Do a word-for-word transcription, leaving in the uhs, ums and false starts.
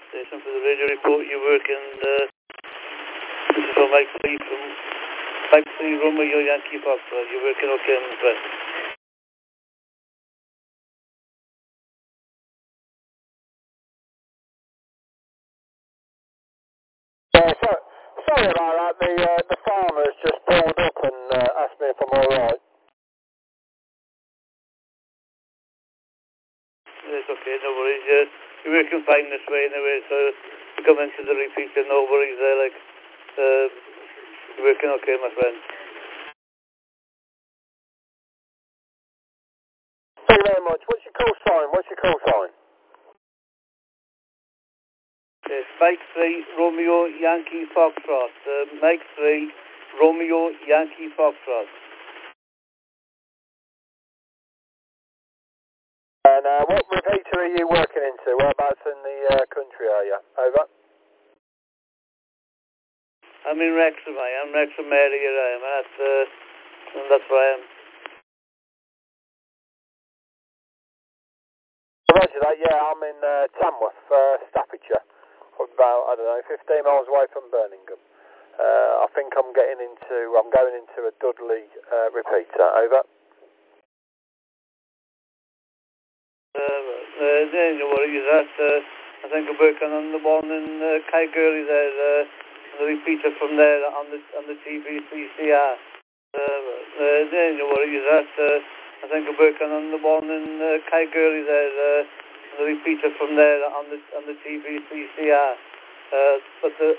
Station for the radio report. You work in uh, this is from Mike three from Mike three Romeo Yankee Foxtrot. You're working okay on the press. Yeah, so, sorry about that. The uh, the farmer's just pulled up and uh, asked me if I'm all right. It's okay, no worries. Uh, you're working fine this way anyway, so you come into the repeater, no worries there. Like, uh, you're working okay, my friend. Thank you very much. What's your call sign? What's your call sign? It's Mike three Romeo Yankee Foxtrot. Uh, Mike three Romeo Yankee Foxtrot. And uh, what repeater are you working into? Whereabouts in the uh, country are you? Over. I'm in Wrexham, I am. Wrexham area, I am. That's, uh, and that's where I am. Roger that. Yeah, I'm in uh, Tamworth, uh, Staffordshire. About I don't know, fifteen miles away from Birmingham. Uh, I think I'm getting into. I'm going into a Dudley uh, repeater. Over. Uh, uh, there you worry, that, uh, I think I'm working on the one in uh, Kaigurley there, uh, the repeater from there on the on the T V C C R. Uh, uh, there you worry, that, uh, I think I'm working on the one in uh, Kaigurley there, uh, the repeater from there on the on the T V C C R. Uh, but the